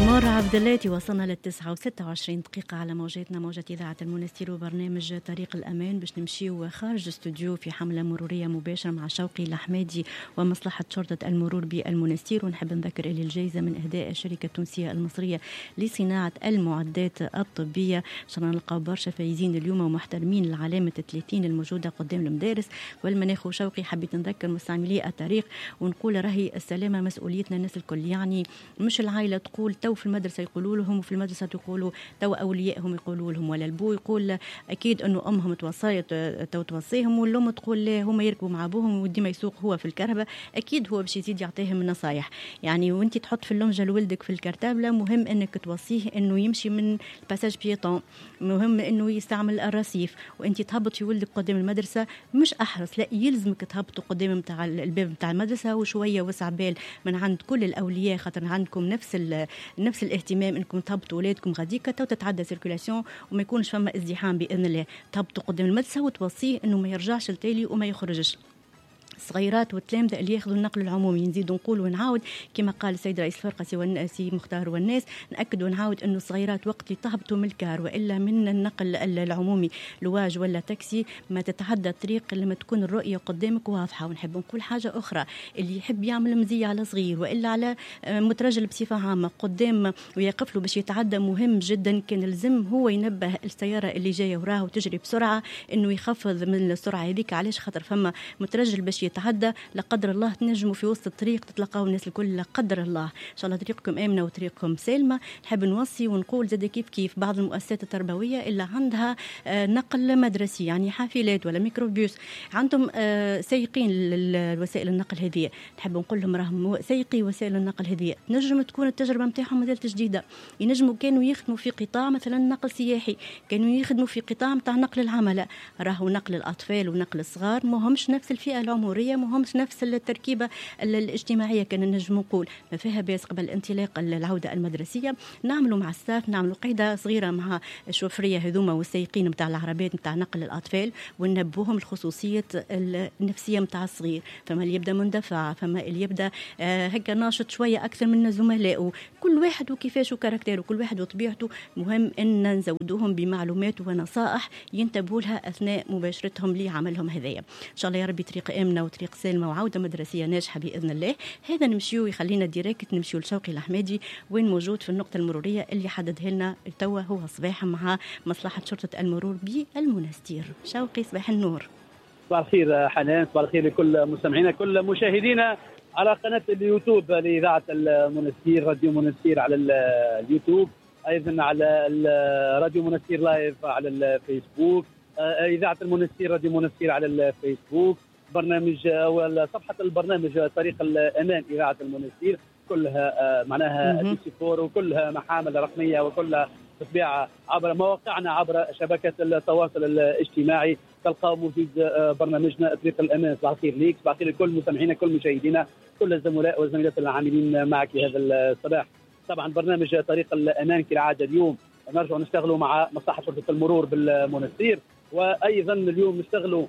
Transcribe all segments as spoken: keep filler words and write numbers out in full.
مار عبد اللاتي. وصلنا للتسعة وستة وعشرين دقيقة على موجاتنا، موجة إذاعة المنستير وبرنامج طريق الأمان، باش نمشيو خارج استوديو في حملة مرورية مباشرة مع شوقي الحمادي ومصلحة شرطة المرور بالمنستير. ونحب نذكر اللي الجائزة من إهداء الشركة التونسية المصرية لصناعة المعدات الطبية. إن شاء الله نلقاو برشا فايزين اليوم ومحترمين العلامة ثلاثين الموجودة قدام المدارس والمناخ. وشوقي حبيت نذكر مستعملي الطريق ونقول راهي السلامة مسؤوليتنا الناس الكل، يعني مش العائلة تقول تو في المدرسة يقولوا لهم وفي المدرسة تقولوا تو أوليائهم يقولوا لهم، ولا البو يقول أكيد أنه أمهم توصيت تو توصيهم، والأم تقول لا هم يركبوا مع أبوهم ودي ما يسوق هو في الكرهبة، أكيد هو باش يزيد يعطيهم النصايح. يعني وانت تحط في اللونجة لولدك في الكرتابلة مهم أنك توصيه أنه يمشي من الباساج بيطون، مهم أنه يستعمل الرصيف، وانت تهبط في ولدك قدام المدرسة مش أحرص، لا يلزمك تهبطوا قدام متاع الباب متاع المدرسة وشوية وسع بال من عند كل الأولياء، خاطر عندكم نفس نفس الاهتمام انكم تهبطوا اولادكم غاديكا تو تتعدى سيركولاسيون وما يكونش فما ازدحام باذن الله. تهبطوا قدام المدرسه وتوصيه انه ما يرجعش لتالي وما يخرجش. الصغيرات والتلامذة اللي ياخذوا النقل العمومي نزيد نقول ونعاود كما قال السيد رئيس الفرقة سي مختار والناس، نأكد ونعاود أنه الصغيرات وقت اللي تهبطوا من الكار وإلا من النقل العمومي لواج ولا تاكسي ما تتعدى الطريق لما تكون الرؤية قدامك واضحة. ونحب نقول حاجة أخرى، اللي يحب يعمل مزية على صغير وإلا على مترجل بصفة عامة قدام ويقف له باش يتعدى، مهم جدا كان لازم هو ينبه السيارة اللي جاية وراه وتجري بسرعة أنه يخفض من السرعة هذيك. علاش؟ خاطر فما مترجل باش يتعدى لا قدر الله تنجموا في وسط الطريق تتلقاو الناس الكل لا قدر الله. ان شاء الله طريقكم امنه وطريقكم سالمه. نحب نوصي ونقول زاد كيف كيف بعض المؤسسات التربويه اللي عندها آه نقل مدرسي، يعني حافلات ولا ميكروبيوس، عندهم آه سايقين للوسائل النقل هذه، نحب نقول لهم راهم سايقي وسائل النقل هذه تنجم تكون التجربه نتاعهم مازالت جديده، ينجموا كانوا يخدموا في قطاع مثلا نقل سياحي، كانوا يخدموا في قطاع نتاع نقل العملاء، راهو نقل الاطفال ونقل الصغار ما همش نفس الفئه العمريه، ما همش نفس التركيبة الاجتماعية. كان نجم نقول ما فيها بس قبل انطلاق العودة المدرسية نعملوا مع الستاف نعملوا قاعدة صغيرة مع الشوفرية هذوما والسايقين متاع العربات متاع نقل الأطفال، وننبههم الخصوصية النفسية متاع الصغير، فما اللي يبدأ مندفع، فما اللي يبدأ آه هكا ناشط شوية أكثر من زملائه، كل واحد وكيفاش وكاركتيره، كل واحد وطبيعته. مهم أن نزودوهم بمعلومات ونصائح ينتبهوا لها أثناء مباشرتهم لعملهم هذايا. إن شاء الله يا ربي طريق آمنة وطريق سالمة وعودة مدرسية ناجحة بإذن الله. هذا نمشيو يخلينا ديريكت نمشيو لشوقي الحمادي وين موجود في النقطة المرورية اللي حددها لنا توا هو صباح مع مصلحة شرطة المرور بالمنستير. شوقي صباح النور. صباح الخير حنان، صباح الخير لكل مستمعينا كل مشاهدينا على قناة اليوتيوب لإذاعة المنستير، راديو منستير على اليوتيوب، أيضا على راديو منستير لايف على الفيسبوك، إذاعة المنستير راديو منستير على الفيسبوك، برنامج وصفحة البرنامج طريق الأمان إذاعة المنستير كلها معناها ديسيفور وكلها محامل رقمية وكلها تطبيع عبر مواقعنا عبر شبكة التواصل الاجتماعي. تلقاو موجود برنامجنا طريق الأمان. صباح الخير ليك، صباح الخير لكل مستمعينا كل مشاهدينا كل الزملاء والزميلات العاملين معك هذا الصباح. طبعا برنامج طريق الأمان كالعادة اليوم نرجع نشتغلوا مع مصلحة شرطة المرور بالمنستير، وأيضا اليوم نشتغلوا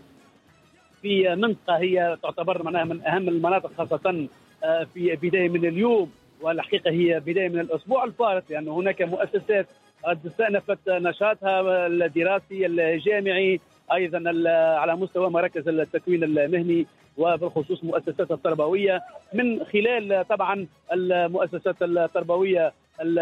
في منطقة هي تعتبر معناها من أهم المناطق خاصة في بداية من اليوم، والحقيقة هي بداية من الأسبوع الفارط، لأن يعني هناك مؤسسات قد استأنفت نشاطها الدراسي الجامعي، أيضا على مستوى مراكز التكوين المهني وبالخصوص مؤسسات التربوية، من خلال طبعا المؤسسات التربوية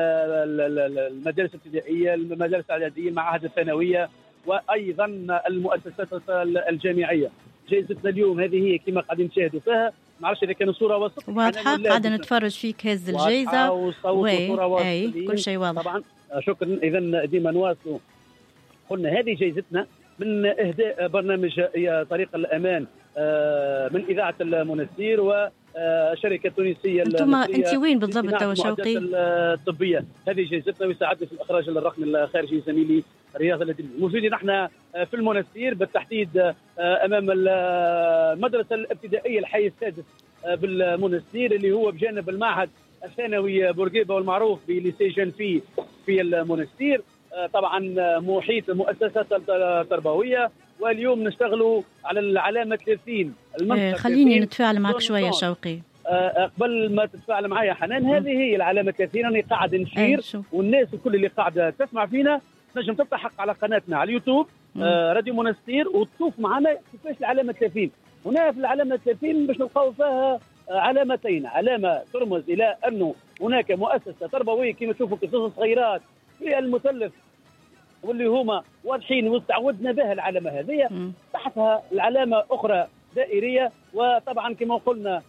المدارس الابتدائية، المدارس الإعدادية، المعاهد الثانوية، وأيضا المؤسسات الجامعية. جائزتنا اليوم هذه هي كما قاعدين نشاهدوا فيها، ما عرفش اذا كان الصوره واضحه واضحه، قاعده نتفرج فيك هز الجائزه وي كل شيء واضح طبعا. شكرا. اذا ديما نواصلوا. قلنا هذه جائزتنا من اهداء برنامج طريق الامان من اذاعه المنستير وشركه تونسيه. انتم انت وين بالضبط توا شوقي؟ الطبيه. هذه جائزتنا ويساعدني في الاخراج الرقمي الخارجي زميلي رياض الذي موجودين نحن في المنستير بالتحديد امام المدرسه الابتدائيه الحي السادس بالمنستير اللي هو بجانب المعهد الثانوي بورقيبه والمعروف بليسي جن في في المنستير. طبعا محيط مؤسسات التربويه، واليوم نشتغلوا على العلامه ثلاثين. خليني نتفاعل معك شويه شوقي. قبل ما تتفاعل معايا حنان، هذه هي العلامه ثلاثين. انا قاعد نشير والناس الكل اللي قاعده تسمع فينا تنجم تلتحق على قناتنا على اليوتيوب آه راديو منستير وتشوف معنا كيفاش العلامه ثلاثين. هنا في العلامه ثلاثين باش نلقاو فيها علامتين، علامه ترمز الى انه هناك مؤسسه تربويه كما تشوفوا قصص صغيرات في المثلث واللي هما واضحين وتعودنا بها العلامه هذه. تحتها العلامه اخرى دائريه، وطبعا كما قلنا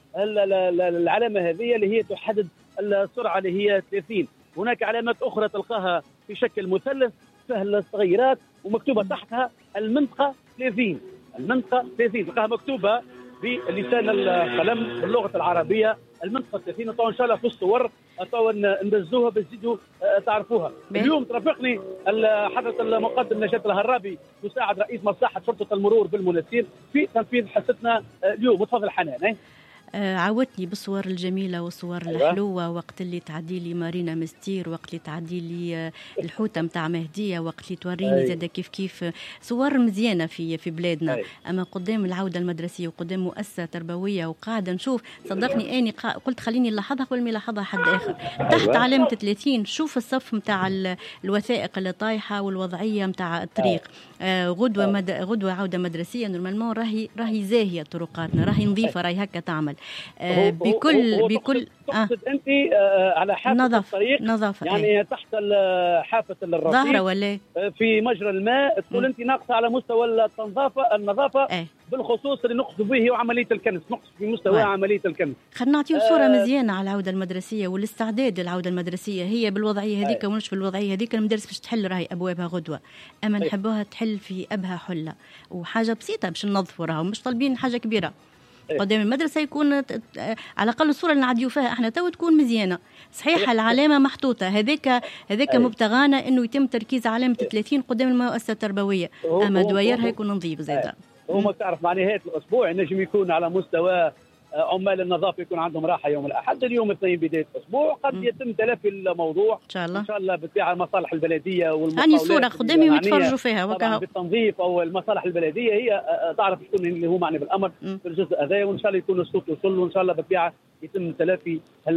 العلامه هذه اللي هي تحدد السرعه اللي هي ثلاثين. هناك علامات اخرى تلقاها في شكل مثلث فيها الصغيرات ومكتوبه تحتها المنطقه ثلاثين. المنطقه ثلاثين تلقاها مكتوبه بلسان القلم باللغه العربيه المنطقه ثلاثين. طبعا ان شاء الله في الصور طبعا ندزوها باش تزيدوا تعرفوها. اليوم ترافقني حضره المقدم نجاة الهرابي مساعد رئيس مصلحه شرطه المرور بالمنستير في تنفيذ حصتنا اليوم. تفضل حنان. آه عودتني بالصور الجميله والصور أيوة. الحلوه، وقت اللي تعدي لي مارينا مستير، وقت اللي تعدي لي آه الحوته نتاع مهديه، وقت اللي توريني أيوة. زاده كيف كيف صور مزيانه في في بلادنا أيوة. اما قدام العوده المدرسيه وقدام مؤسسه تربويه وقاعده نشوف، صدقني اني قلت خليني نلاحظها قبل ما يلاحظها حد اخر. تحت أيوة. علامه ثلاثين شوف الصف نتاع الوثائق اللي طايحه والوضعيه نتاع الطريق. آه غدوه مد... غدوه عوده مدرسيه نورمالمون راهي راهي زاهيه طرقاتنا، راهي نظيفه، راهي هكا تعمل آه بكل هو بكل تقصد آه. انت آه على حافه نظف. الطريق نظافه يعني ايه. تحت حافه الرصيف ظاهره ولا في مجرى الماء تقول انت ناقصه على مستوى النظافه النظافه ايه. بالخصوص اللي نقصد به هو عمليه الكنس، نقصد في مستوى واحد. عمليه الكنس. خلينا نعطيو صوره آه مزيانه على العوده المدرسيه والاستعداد للعوده المدرسيه. هي بالوضعيه هذيك ومش بالوضعيه هذيك المدارس باش تحل راهي ابوابها غدوه، اما أيه. نحبوها تحل في ابها حله وحاجه بسيطه باش ننظفوا، راهو مش طالبين حاجه كبيره. قدام المدرسه يكون على الاقل الصوره اللي نعديو فيها احنا تو تكون مزيانه. صحيح العلامه محطوطه هذاك هذاك مبتغانا انه يتم تركيز علامه ثلاثين قدام المؤسسه التربويه، اما دوايرها يكون نظيف زاده. هو ما تعرف مع نهايه الاسبوع ينجم يكون على مستوى عمال النظافه يكون عندهم راحه يوم الاحد، اليوم الاثنين بدايه الاسبوع قد م. يتم تلافي الموضوع ان شاء الله ان شاء الله بالطبيعه المصالح البلديه والمقاولات. هاني صوره قدامي ويتفرجوا فيها وكا بالتنظيف او المصالح البلديه هي تعرف شكون اللي هو معني بالامر م. في الجزء هذا، وان شاء الله يكون الصوت يوصل وان شاء الله بالطبيعه يتم تلافي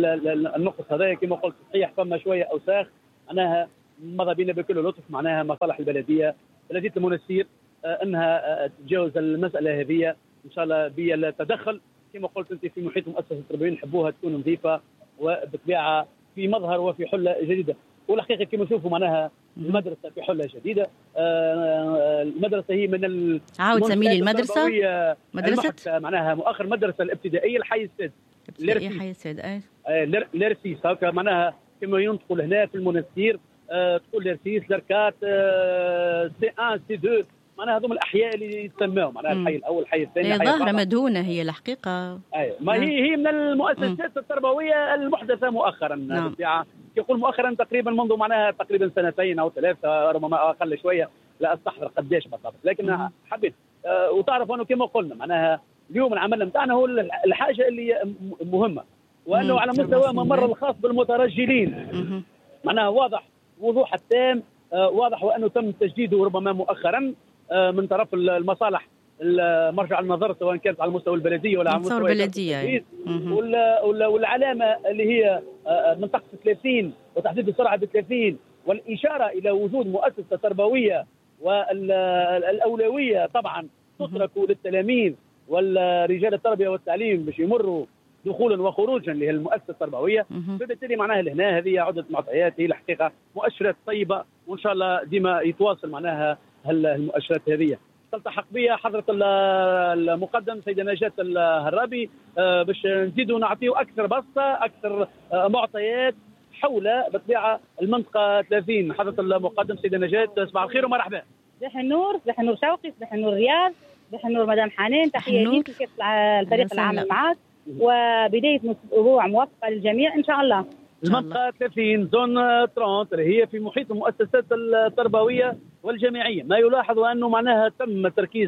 النقص هذا. كما قلت صحيح فما شويه اوساخ معناها مضى بنا بكل لطف، معناها مصالح البلديه بلديه المنستير انها تتجاوز المساله هذه ان شاء الله بالتدخل. كما قلت انت في محيط مؤسسه التربويه نحبوها تكون نظيفه وبالطبيعه في مظهر وفي حله جديده. والحقيقه كما نشوفوا معناها المدرسه في حله جديده. المدرسه هي من عاود زميلي المدرسه مدرسه معناها مؤخر مدرسه الابتدائيه الحي السادس الابتدائيه الحي السادس اي ليرسيس هكا معناها كما ينطقوا هنا في المنستير تقول ليرسيس لركات سي واحد سي اثنين معناها هذوم الاحياء اللي يسموه معناها الحي الاول الحي الثاني. هي ظاهره مدهونه هي الحقيقه. ايوه ما هي هي من المؤسسات التربويه المحدثه مؤخرا. نعم. يقول مؤخرا تقريبا منذ معناها تقريبا سنتين او ثلاثه ربما اقل شويه، لا استحضر قداش بالضبط، لكن مم. حبيت أه وتعرف انه كما قلنا معناها اليوم العمل نتاعنا هو الحاجه اللي مهمه، وانه مم. على مستوى ممر الخاص بالمترجلين مم. معناها واضح وضوح التام. أه واضح وانه تم تجديده ربما مؤخرا من طرف المصالح مرجع النظر سواء كانت على المستوى البلديه ولا على المستوى البلديه والعلامه اللي هي منطقه ثلاثين وتحديد السرعه ب ثلاثين والاشاره الى وجود مؤسسه تربويه والاولويه طبعا تترك للتلاميذ والرجال التربيه والتعليم باش يمروا دخولا وخروجا اللي هي المؤسسه التربويه. فبالتالي معناها لهنا هذه عده معطيات هي الحقيقه مؤشرات طيبه، وان شاء الله ديما يتواصل معناها المؤشرات هذه. تلتحق بها حضرة المقدم سيدة نجاة الهرابي باش نزيدوا نعطيوا أكثر بسطة أكثر معطيات حول بالطبيعة المنطقة ثلاثين. حضرة المقدم سيدة نجاة صباح الخير ومرحبا. صباح النور، صباح النور شوقي، صباح النور رياض، صباح النور مدام حنان، تحية ليك وكيف الفريق العمل معك، وبداية أسبوع موفقة للجميع إن شاء الله. المنطقة ثلاثين زون ثلاثين اللي هي في محيط المؤسسات التربوية والجامعية. ما يلاحظ أنه معناها تم تركيز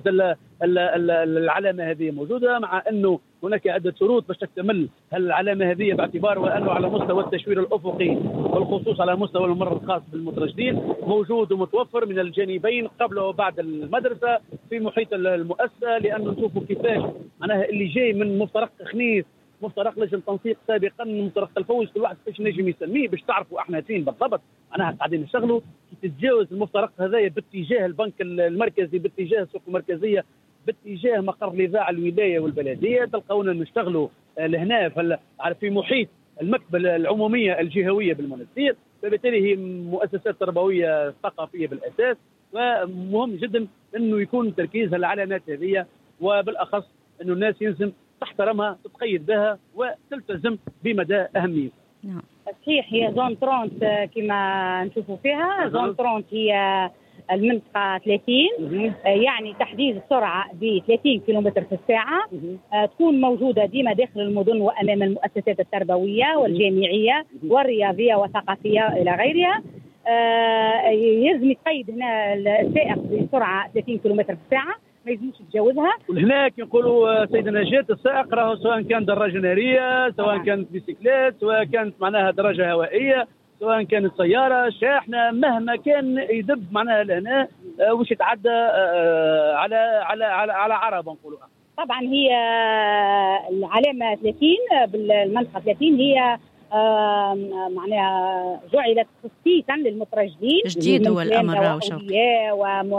العلامة هذه موجودة، مع أنه هناك عدة شروط باش تكتمل العلامة هذه، باعتبار وأنه على مستوى التشوير الأفقي والخصوص على مستوى الممر الخاص بالمترشدين موجود ومتوفر من الجانبين قبل وبعد المدرسة في محيط المؤسسة، لأنه نشوفوا كيفاش معناها اللي جاي من مفترق خنيس مفترق لجنه تنسيق سابقا، مفترق الفوز، كل واحد باش نجم يسميه باش تعرفوا احنا فين بالضبط معناها قاعدين نشتغلوا. كي تتجاوز المفترق هذايا باتجاه البنك المركزي، باتجاه السوق المركزيه، باتجاه مقر الاذاعه الولايه والبلديه، تلقونا نشتغلوا لهنا في محيط المكتبه العموميه الجهويه بالمنستير. فبالتالي هي مؤسسات تربويه ثقافيه بالاساس، ومهم جدا انه يكون تركيز على العلامات هذه، وبالاخص انه الناس يلزم تحترمها، تتقيد بها وتلتزم بمدى اهميتها. نعم صحيح. هي زون ثلاثين كما نشوفوا فيها، زون ثلاثين هي المنطقة ثلاثين، يعني تحديد السرعة ب ثلاثين كيلومتر في الساعة، تكون موجودة ديما داخل المدن وأمام المؤسسات التربوية والجامعية والرياضية والثقافية إلى غيرها. يلزم يتقيد هنا السائق بسرعة ثلاثين كيلومتر في الساعة، ما يلزمش يتجاوزها. وهنا يقولوا سيدة نجاة السائق راهو سواء كان دراجة نارية، سواء كانت بيسيكلات، سواء كانت معناها دراجة هوائية، سواء كانت سيارة شاحنة، مهما كان يدب معناها لهنا وش يتعدى على على على على عربة نقولوا. طبعا هي العلامة ثلاثين بالمنطقة ثلاثين هي معناها جعلت خصيصا للمترجلين، جديد هو الأمر راهو شوقي،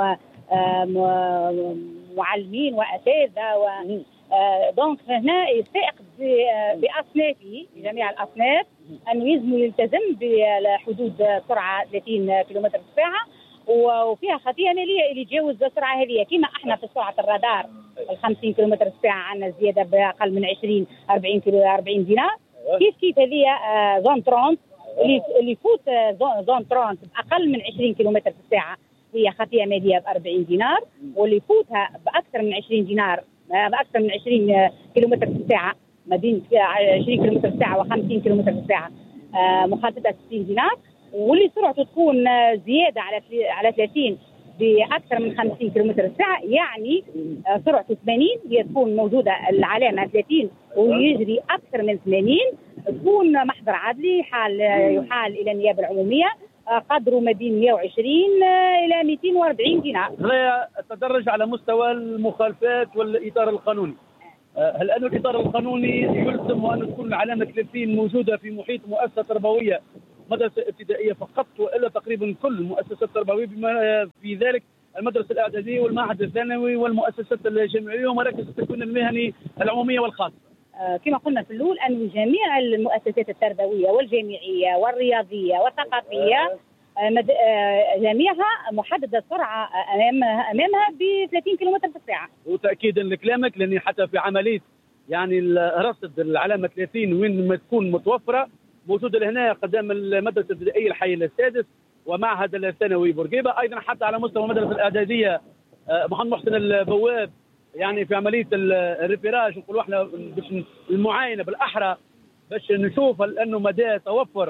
ومعلمين وأساتذة و دونك هنا السائق باصنافه بجميع الاصناف انه يلزم يلتزم بحدود سرعه ثلاثين كيلومتر في الساعه، وفيها خطيه ماليه اللي يتجاوز السرعه هذه. كما احنا في سرعه الرادار ال خمسين كيلومتر في الساعه عندنا زياده باقل من عشرين أربعين كيلو أربعين دينار، كيف كيف هذه زون ثلاثين اللي اللي يفوت زون ثلاثين باقل من عشرين كيلومتر في الساعه هي خطيه ماليه ب أربعين دينار، واللي يفوتها باكثر من عشرين دينار بأكثر من عشرين كيلومتر في الساعة، ما بين عشرين كيلومتر في الساعة وخمسين كيلومتر في الساعة مخالفتها ستين دينار، واللي سرعته تكون زيادة على على ثلاثين بأكثر من خمسين كيلومتر في الساعة، يعني سرعته ثمانين هي تكون موجودة العلامة ثلاثين ويجري أكثر من ثمانين، تكون محضر عدلي حال يحال إلى النيابة العمومية قدره ما بين مئة وعشرين إلى مئتين وأربعين دينار. هذا التدرج على مستوى المخالفات والإطار القانوني. هل أن الإطار القانوني يلزم أن تكون العلامة ثلاثين موجودة في محيط مؤسسة تربوية مدرسة ابتدائية فقط، وإلا تقريبا كل المؤسسات التربوية بما في ذلك المدرسة الإعدادية والمعهد الثانوي والمؤسسات الجامعية ومراكز التكوين المهني العمومية والخاص؟ كما قلنا في الأول أن جميع المؤسسات التربوية والجامعية والرياضية والثقافية جميعها محددة السرعة أمامها أمامها ب ثلاثين كيلومتر في الساعة. وتأكيدا لكلامك، لأن حتى في عملية يعني رصد العلامة ثلاثين وين ما تكون متوفرة موجودة لهنا قدام المدرسة الابتدائية الحي السادس ومعهد الثانوي بورقيبة، أيضا حتى على مستوى المدرسة الإعدادية محمد محسن البواب، يعني في عمليه الريبيراج نقولوا احنا باش المعاينه بالاحرى باش نشوف انه مدى توفر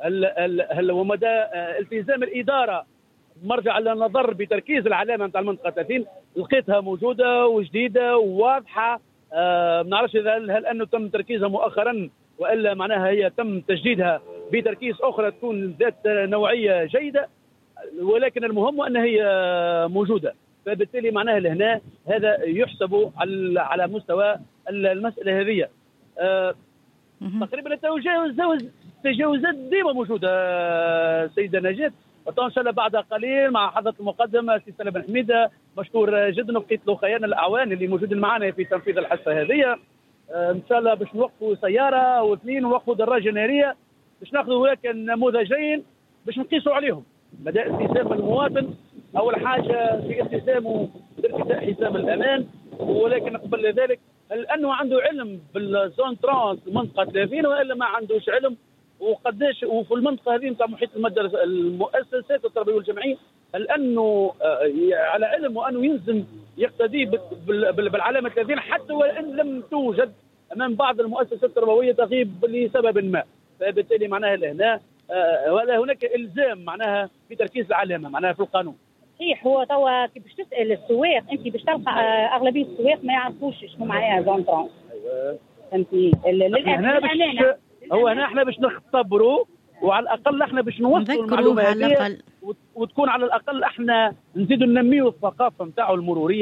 هل ومدى التزام الاداره مرجع للنظر بتركيز العلامه نتاع المنطقه ثلاثين، لقيتها موجوده وجديده وواضحه. ما نعرفش هل, هل انه تم تركيزها مؤخرا والا معناها هي تم تجديدها بتركيز اخرى تكون ذات نوعيه جيده، ولكن المهم ان هي موجوده. فبالتالي معناها لهنا هذا يحسب على على مستوى المساله هذه. أه تقريبا التجاوز تجاوزات ديما موجوده أه سيده نجاة، وان شاء الله بعد قليل مع حضره المقدم السي سلام بن حميده مشكور جدا، وبقيت له خيان الاعوان اللي موجودين معنا في تنفيذ الحصه هذه. أه ان شاء الله باش نوقفوا سياره او اثنين ونوقفوا دراجه ناريه باش ناخذوا هناك نموذجين باش نقيسوا عليهم مدى التزام المواطن. أول حاجة في التزامه بارتداء حزام الأمان، ولكن قبل ذلك هل أنه عنده علم بالزون ترانس المنطقة ثلاثين وإلا ما عندوش علم، وقداش وفي المنطقة هذه نتاع محيط المدرسة المؤسسات التربوية والجامعية هل أنه على علم وأنه يلزم يقتدي بالعلامة ثلاثين حتى وإن لم توجد أمام بعض المؤسسات التربوية تغيب لسبب ما. فبالتالي معناها لهنا ولا هناك إلزام معناها في تركيز العلامة معناها في القانون. صحيح. هو توا كي باش تسال السواق انت باش تلقى اغلبيه السواق ما يعرفوش شنو معناها زون ترانس. ايوه فهمتي. للامانه هو هنا احنا باش نختبروا وعلى الاقل احنا باش نوصلوا المعلومه هذه وتكون على الاقل احنا نزيدوا ننميوا الثقافه نتاعو المروريه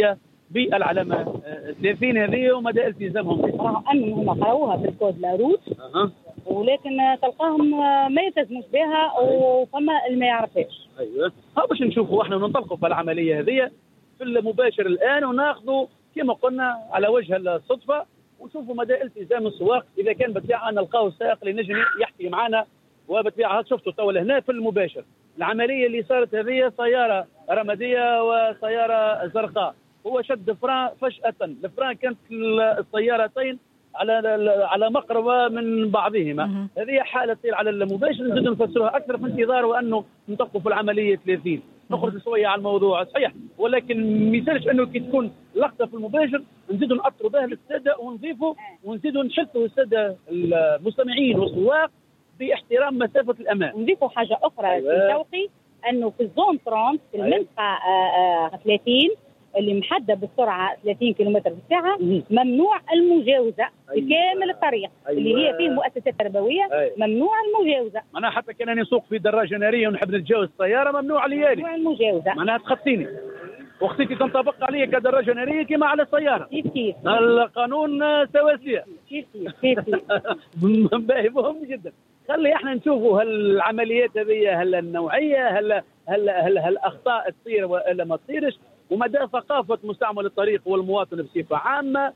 بالعلامه ثلاثين هذه ومدى التزامهم بها. راهو ان هم قراوها في الكود لاروت أه. ولكن تلقاهم ما يلتزموش بها وفما اللي ما يعرفهاش. ايوه ها باش نشوفوا احنا ننطلقوا في العمليه هذه في المباشر الان وناخذوا كما قلنا على وجه الصدفه ونشوفوا مدى التزام السواق. اذا كان بالطبيعه نلقاو السائق اللي نجم يحكي معنا وبالطبيعه شفتوا تو هنا في المباشر العمليه اللي صارت هذه سياره رماديه وسياره زرقاء. هو شد فران فجاه، الفران كانت السيارتين على على مقربه من بعضهما. هذه حاله تصير على المباشر نزيد نفسروها اكثر في انتظار وانه نطبقوا في العمليه ثلاثين. نخرج شويه على الموضوع صحيح ولكن ما يصيرش انه كي تكون لقطه في المباشر نزيدوا نأثروا بها للساده ونضيفوا ونزيدوا نشتوا الساده المستمعين والسواق باحترام مسافه الامان. نضيفوا حاجه اخرى أيوة. في شوقي انه في الزون ثلاثين في المنطقه أيوة. ثلاثين اللي محدد بالسرعه ثلاثين كيلومتر بالساعه ممنوع المجاوزه أيوة. بكامل الطريق أيوة. اللي هي فيه مؤسسات تربويه أيوة. ممنوع المجاوزه. انا حتى كان انا نسوق في دراجه ناريه ونحب نتجاوز السياره ممنوع ليالي ممنوع المجاوزه. معناها تخطيني وخصيتي تنطبق علي كدراجه ناريه كما على السياره. كيف كيف القانون سواسيه. كيف كيف كيف باهي مهم جدا. خلي احنا نشوفوا هل العمليات هذه هل النوعيه هل هل هل, هل الاخطاء تصير ولا ما تصيرش ومدى ثقافه مستعمل الطريق والمواطن بصفه عامه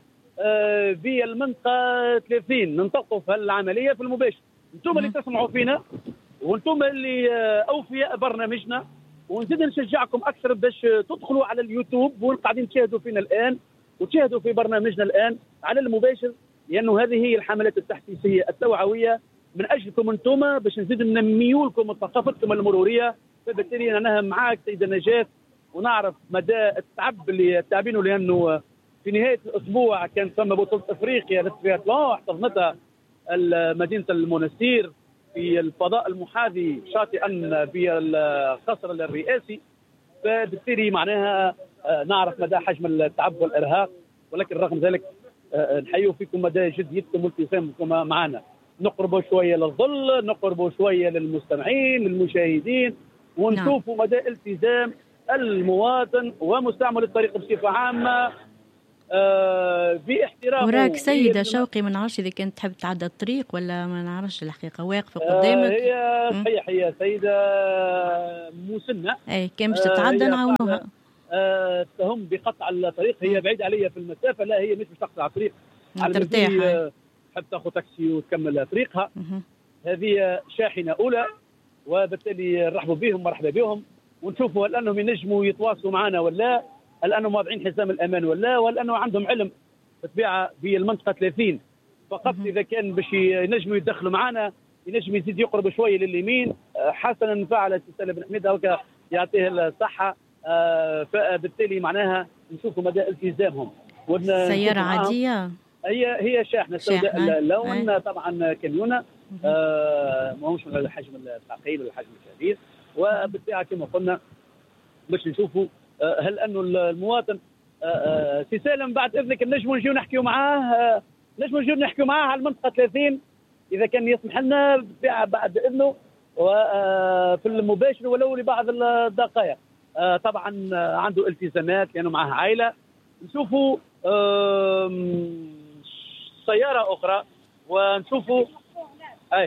في المنطقه ثلاثين. ننطلقوا في العمليه في المباشر. انتم اللي تسمعوا فينا وانتم اللي اوفياء برنامجنا ونزيد نشجعكم اكثر باش تدخلوا على اليوتيوب وقاعدين تشاهدوا فينا الان وتشاهدوا في برنامجنا الان على المباشر لانه هذه هي الحملات التحسيسيه التوعويه من اجلكم انتم باش نزيد ننميوا لكم ثقافتكم المروريه. فبالتالي انا معاك سيده نجاة ونعرف مدى التعب اللي تعبينه لانه في نهايه الاسبوع كان ثم بطوله افريقيا للترياثلون احتضنتها مدينه المنستير في الفضاء المحاذي شاطئا بالقصر الرئاسي. فبالتالي معناها نعرف مدى حجم التعب والارهاق ولكن رغم ذلك نحيوا فيكم مدى جديتكم والتزامكم معنا. نقربوا شويه للظل نقربوا شويه للمستمعين للمشاهدين ونشوفوا مدى التزام المواطن ومستعمل الطريق بصفه عامه آه باحترام. وراك سيده شوقي ما نعرفش اذا كانت تحب تعدى الطريق ولا ما نعرفش الحقيقه واقفه قدامك. آه هي صحيح هي سيده مسنه اي كان باش تتعدى نعاونوها. آه تهم بقطع الطريق هي بعيد عليا في المسافه لا هي مش باش تقطع الطريق ترتاح آه تحب تاخذ تاكسي وتكمل طريقها. هذه شاحنه اولى وبالتالي نرحبوا بهم مرحبا بهم ونشوفوا هل انهم ينجموا يتواصلوا معنا ولا هل انهم واضعين حزام الامان ولا وهل انه عندهم علم بالطبيعه بالمنطقه ثلاثين فقط. اذا كان باش ينجموا يدخلوا معنا ينجم يزيد يقرب شويه لليمين. حسنا فعل اتصال بن حميد هكا يعطيه الصحه. فبالتالي معناها نشوفوا مدى التزامهم. سياره عاديه هي هي شاحنه سوداء اللون طبعا كاميونه آه ماهوش من الحجم الثقيل ولا الحجم الكبير. وبالطبيعه كما قلنا باش نشوفوا آه هل انه المواطن آه سي سالم بعد اذنك نجموا نجيو نحكيو معاه آه نجموا نجيو نحكيو معاه على المنطقه ثلاثين اذا كان يسمح لنا بعد اذنه وفي المباشر ولو لبعض الدقائق. آه طبعا عنده التزامات لانه معاه عائله. نشوفوا آه سياره اخرى ونشوفوا اي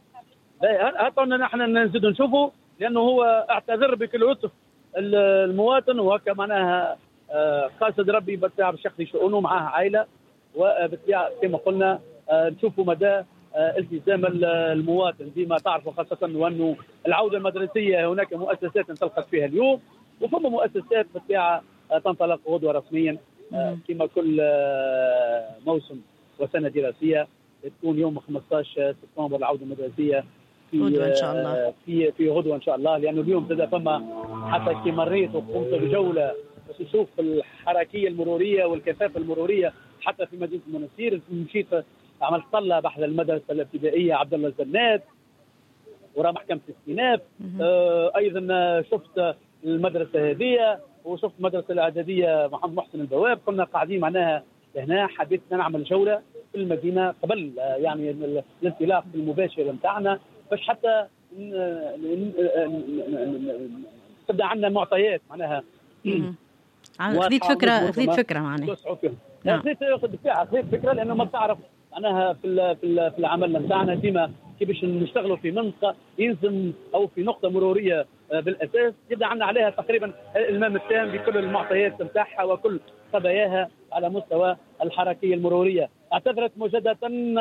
هاتونا نحن نزيدوا نشوفوا لانه هو اعتذر بكل لطف المواطن وهكا معناها قاصد ربي بالطبيعه باش يقضي شؤونه معاه عائله وبالطبيعه كما قلنا نشوفوا مدى التزام المواطن بما تعرفوا خاصه وانه العوده المدرسيه هناك مؤسسات انطلقت فيها اليوم وفما مؤسسات بالطبيعه تنطلق غدوه رسميا كما كل موسم وسنه دراسيه تكون يوم خمسطاش سبتمبر العوده المدرسيه في غدوه ان شاء الله في في غدوه ان شاء الله لانه اليوم تبدا فما حتى كي مريت وقمت بجوله باش نشوف الحركيه المروريه والكثافه المروريه حتى في مدينه المنستير. مشيت عملت طله بحث المدرسه الابتدائيه عبد الله الزناد ورا محكمه الاستئناف. آه ايضا شفت المدرسه هذه وشفت المدرسه الاعداديه محمد محسن البواب. كنا قاعدين معناها هنا حبيت نعمل جوله في المدينه قبل يعني الانطلاق المباشر نتاعنا باش حتى تبدا عندنا معطيات معناها خذيت فكره خذيت فكره معناها نعم. خذيت بالفعل خذيت فكره لانه ما تعرف معناها في في في العمل نتاعنا ديما كي باش نشتغلوا في منطقه يلزم او في نقطه مروريه بالاساس يبدا عندنا عليها تقريبا المام التام بكل المعطيات نتاعها وكل خباياها على مستوى الحركيه المروريه. اعتذرت مجددا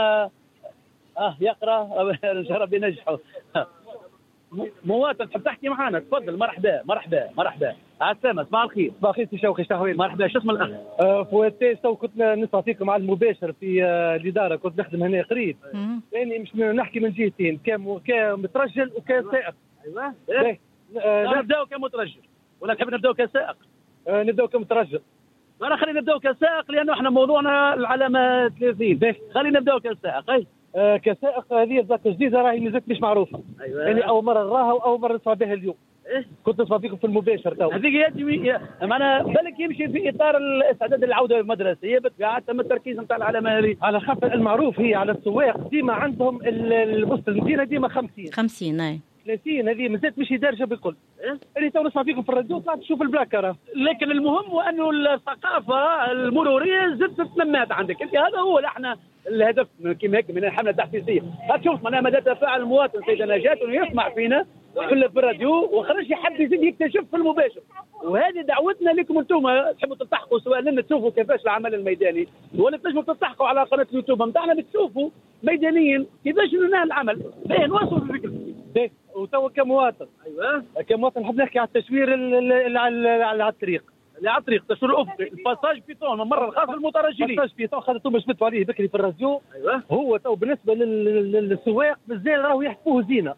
اه يقرا ان شاء الله ينجحوا. مواطن تحب تحكي معنا تفضل. مرحبا مرحبا مرحبا عسامة صباح الخير. صباح الخير سي شوقي شهوين. مرحبا شو اسم الاخ؟ آه فواتي تو كنت نسمع فيكم على المباشر في آه الاداره كنت نخدم هنا قريب يعني مش نحكي من جهتين كم كمترجل وكسائق. ايوه ايه آه نبداو كمترجل ولا تحب نبداو كسائق؟ آه نبداو كمترجل. انا خلينا نبداو كسائق لانه احنا موضوعنا العلامه ثلاثين. خلينا نبداو كسائق. اي آه كسائق هذه ذاك جديده راهي مازالت مش معروفه. ايوه يعني اول مره نراها واول مره نسمع بها اليوم. إيه؟ كنت نسمع فيكم في المباشر تو. هذيك يجي معنا بالك يمشي في اطار الاستعداد للعوده المدرسيه بالطبيعه تم التركيز نتاع العلامه هذه على خاطر المعروف هي على السواق ديما عندهم وسط المدينه ديما خمسين خمسين اي ثلاثين هذه مازالت مش دارجه بالكل. إيه؟ اللي تو نسمع فيكم في الراديو طلعت تشوف البلاكه راه. لكن المهم هو انه الثقافه المروريه زدت تنمات عندك انت. هذا هو احنا الهدف كما هيك من الحمله التحفيزيه. شوف معناها مدى تفاعل المواطن سيدة نجاة انه يسمع فينا في الراديو وخرج يحب يزيد يكتشف في المباشر. وهذه دعوتنا لكم انتم تحبوا تلتحقوا سواء لنا تشوفوا كيفاش العمل الميداني ولا تنجموا تلتحقوا على قناه اليوتيوب نتاعنا بتشوفوا ميدانيا كيفاش ننهي العمل. باهي نوصلوا الفكره. وتو كمواطن ايوه كمواطن نحب نحكي على التشوير اللي على الطريق اللي على الطريق التشوير الافقي الباساج بيتون مره الخاص للمترجلين. الباساج بيتون خاطر شفتوا عليه بكري في الراديو. ايوه هو تو بالنسبه للسواق مازال راهو يحكوه زينه.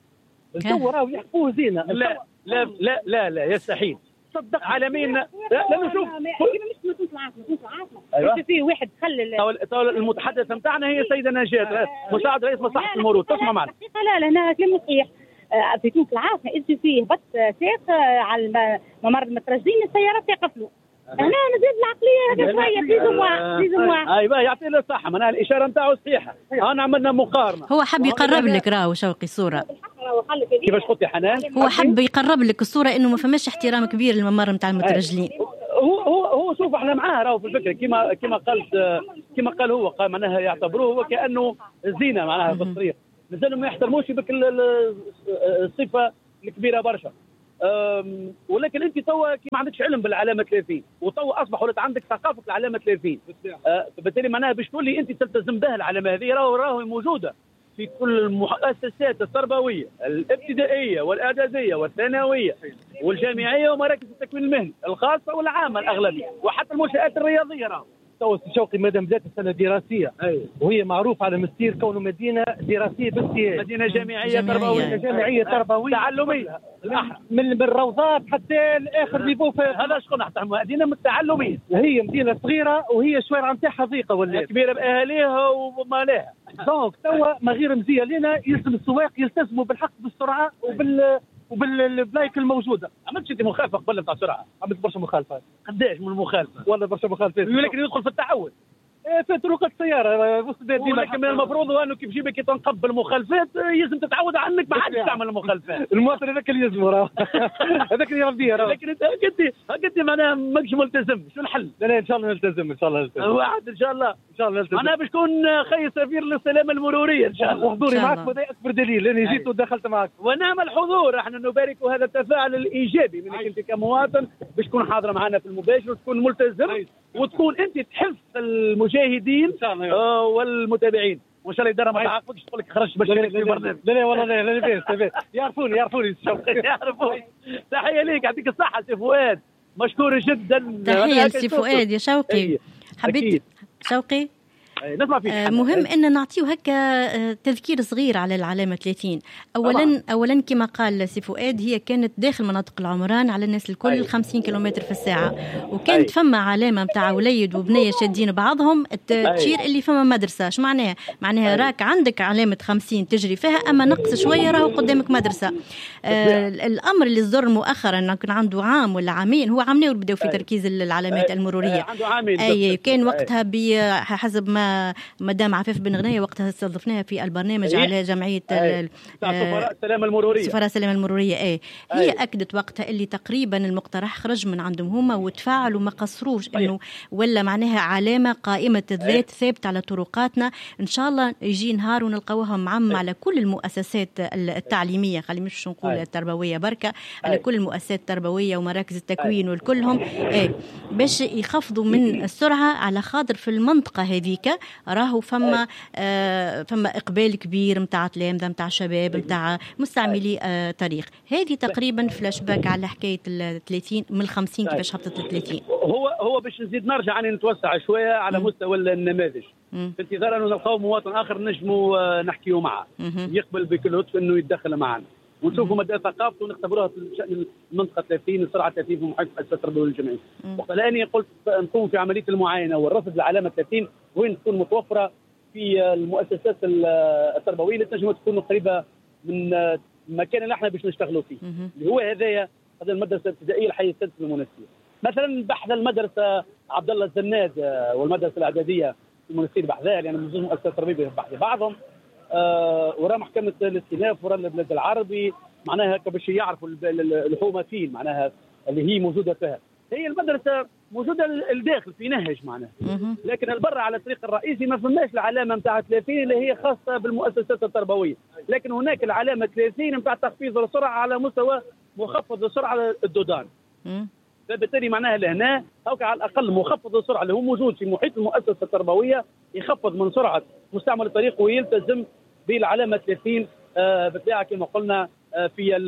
تو راهو يحكوه زينه. لا لا لا لا لا يستحيل صدق عالميا. لا لا نشوف مش مش العاصمه مش العاصمه كنت فيه واحد خلى المتحدثه نتاعنا هي سيده نجاة مساعد رئيس مصلحه المرور. تسمع معنا. لا لا هنا كلام صحيح في تونس العاصمه اجي فيه بس ساق على ممر المترجلين السيارات يقفلوا. هنا نزيد العقليه هذا شويه بليزو موا بليزو موا. ايوه يعطي له الصحه معناها الاشاره نتاعو صحيحه. انا عملنا مقارنه. هو حب يقرب لك راهو شوقي الصوره. كيفاش قلت يا حنان؟ هو حب يقرب لك الصوره انه ما فماش احترام كبير للممر نتاع المترجلين. هو هو هو شوف احنا معاه راهو في الفكره كما كما قالت كما قال هو قال معناها يعتبروه هو كانه زينه معناها بالطريق. مازالوا ما يحترموش بك الصفه الكبيره برشا. ولكن انت توا ما عندكش علم بالعلامه ثلاثين وتوا اصبح ولات عندك ثقافه العلامه ثلاثين. أه بالتالي معناها باش تولي انت تلتزم بها العلامه هذه راهو راهو موجوده في كل المؤسسات التربويه الابتدائيه والاعداديه والثانويه والجامعيه ومراكز التكوين المهني الخاصه والعامه الاغلبيه وحتى المنشات الرياضيه راهو. تو شوقي مادام بدات السنه الدراسيه أيوة. وهي معروف على مستير كونه مدينه دراسيه بامتياز مدينه جامعيه تربويه جامعيه تربويه تعلميه من الروضات حتى لاخر نيفو. هذا شكون حتى مدينه تعلميه. هي مدينه صغيره وهي الشوارع نتاعها ضيقه ولا كبيره باهاليها ومالها. دونك توا ما غير مزيه لنا يلزم السواق يلتزموا بالحق بالسرعه وبال وبالبلايك الموجوده. عملتش انت مخالفه قبل نتاع سرعه؟ عملت برشا مخالفات. قداش من المخالفه؟ والله برشا مخالفات. ولكن يدخل في التعود. ايه في طرقات السياره وسط ديما. لكن من المفروض هو انه كيف جيبك كي تنقبل المخالفات لازم تتعود على انك ما عادش تعمل المخالفات. المواطن هذاك اللي يلزمه راه هذاك اللي يربيه راه. لكن انت قلتي قلتي معناها ماكش ملتزم. شو الحل؟ لا لا ان شاء الله نلتزم ان شاء الله نلتزم. واحد ان شاء الله ان شاء الله نلتزم. انا باش نكون خي سفير للسلامه المروريه ان شاء الله. وحضوري معك هذا اكبر دليل لاني جيت ودخلت معك. ونعم الحضور احنا نبارك هذا التفاعل الايجابي منك انت كمواطن باش تكون حاضره معنا في المباشر وتكون ملتزم وتكون انت تحث المشاهدين آه والمتابعين وان شاء الله يدار ما تعاقبش تقول لك خرجت باش نشارك في برنامج. لا لا والله لا لا لاباس يعرفوني يعرفوني يعرفوني. تحيه ليك يعطيك الصحه سي فؤاد مشكور جدا. تحيه لسي فؤاد يا شوقي. حبيت شوقي نسمع فيك. آه مهم ان نعطيه هكا تذكير صغير على العلامه ثلاثين. اولا طبعا. اولا كما قال سي فؤاد هي كانت داخل مناطق العمران على الناس الكل أيه. خمسين كيلومتر في الساعه وكانت أيه. فما علامه نتاع وليد وبنيه شادين بعضهم تشير أيه. اللي فما مدرسه. اش معناها؟ معناها أيه. راك عندك علامه خمسين تجري فيها اما نقص شويه راهو قدامك مدرسه. آه الامر اللي صدر مؤخرا كان عنده عام ولا عامين هو عامين بداوا في أيه. تركيز العلامات أيه. المروريه. عنده عامين اي كان وقتها بحسب ما معنا مدام عفاف بن غنية وقتها استضفناها في البرنامج أيه. على جمعية أيه. سفراء السلامة المرورية سفراء السلامة المرورية ايه هي أيه. أكدت وقتها اللي تقريبا المقترح خرج من عندهم هما وتفاعلوا ما قصروش أيه. إنه ولا معناها علامة قائمة الذات أيه. ثابتة على طرقاتنا. إن شاء الله يجي نهار ونلقوها معم أيه. على كل المؤسسات التعليمية، خلي مش نقول أيه. التربوية بركة، على أيه. كل المؤسسات التربوية ومراكز التكوين أيه. والكلهم ايه باش يخفضوا من السرعة، على خاطر في المنطقة هذيك راهو فما آه فما إقبال كبير متاع تلامذة متاع شباب متاع مستعملي آه طريق. هذه تقريبا فلاش باك على حكاية الثلاثين من الخمسين كيفاش هبطت الثلاثين. هو هو باش نزيد نرجع يعني نتوسع شوية على م. مستوى النماذج م. في انتظار أنه نلقاو مواطن آخر نجموا آه نحكيوا معه م. يقبل بكل لطف أنه يتدخل معنا ونشوفوا مدى ثقافته ونختبروها في شأن المنطقة ثلاثين السرعة ثلاثين في محيط مؤسسة التربوية الجمعية. وقت الآن قلت نقوم في عملية المعاينة والرصد العلامة ثلاثين وين تكون متوفرة في المؤسسات التربوية اللي تنجم تكون قريبة من المكان اللي احنا باش نشتغلوا فيه اللي هو هذايا هذا المدرسة الابتدائية الحي السادس في المنستير. مثلا بحث المدرسة عبد الله الزناد والمدرسة الإعدادية في المنستير بحذاها يعني من ضمن مؤسسات التربوية بحث بعضهم آه ورا محكمة الاستئناف ورا البلاد العربي معناها باش يعرفوا الحومتين معناها اللي هي موجودة فيها. هي المدرسة موجودة الداخل في نهج معناها، لكن البر على الطريق الرئيسي ما فماش العلامة نتاع ثلاثين اللي هي خاصة بالمؤسسات التربوية، لكن هناك العلامة ثلاثين نتاع تخفيض السرعة على مستوى مخفض السرعة الدودان. فبالتالي معناها لهنا أو على الأقل مخفض السرعة اللي هو موجود في محيط المؤسسة التربوية يخفض من سرعة مستعمل الطريق ويلتزم بالعلامة ثلاثين آه بالطبيعة كما قلنا آه في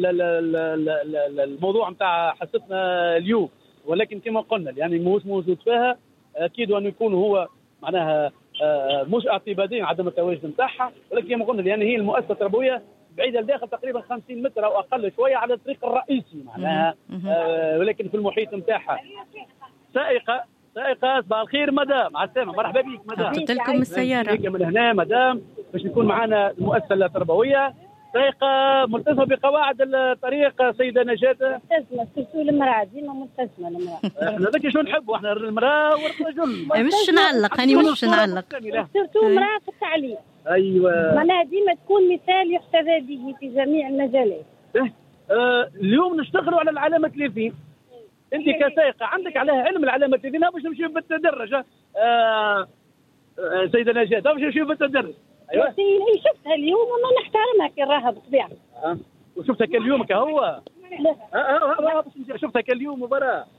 الموضوع نتاع حصتنا اليوم. ولكن كما قلنا يعني مش موجود فيها اكيد انه يكون هو معناها مش اعتبادين عدم التواجد نتاعها، ولكن كما قلنا لان هي المؤسسه التربويه بعيده لداخل تقريبا خمسين متر او اقل شويه على الطريق الرئيسي معناها آه ولكن في المحيط نتاعها. سائقه سائقه صباح الخير مدام على السلامه مرحبا بك مدام. قلت لكم السياره من هنا مدام باش نكون معنا المؤسسه التربويه سائقة ملتزمة بقواعد الطريق سيدة نجاة. ملتزمة سيرتو المرأة ديما ملتزمة المرأة. احنا ذاك شو نحبوا احنا المرأة والرجل. مش نعلق هاني مش نعلق. سيرتو المرأة في التعليم. ايوه. معناها ديما تكون مثال يحتذى به في جميع المجالات. اه اليوم نشتغلوا على العلامة ثلاثين. انت كسائقة عندك عليها علم العلامة ثلاثين باش نمشي بالتدرج. اه سيدة نجاة باش نمشي بالتدرج. ايوه هي شفتها اليوم وما نحترمها كي راها بالطبيعه. اه وشفتها كل يوم كهو؟ لا اه اه شفتها كل يوم وبرا